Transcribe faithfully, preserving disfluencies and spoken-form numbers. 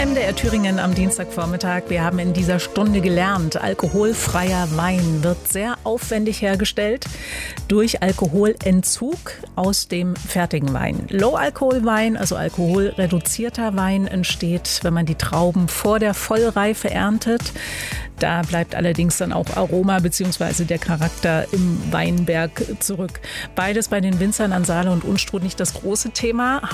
M D R Thüringen am Dienstagvormittag. Wir haben in dieser Stunde gelernt, alkoholfreier Wein wird sehr aufwendig hergestellt durch Alkoholentzug aus dem fertigen Wein. Low-Alkohol-Wein, also alkoholreduzierter Wein, entsteht, wenn man die Trauben vor der Vollreife erntet. Da bleibt allerdings dann auch Aroma bzw. der Charakter im Weinberg zurück. Beides bei den Winzern an Saale und Unstrut nicht das große Thema.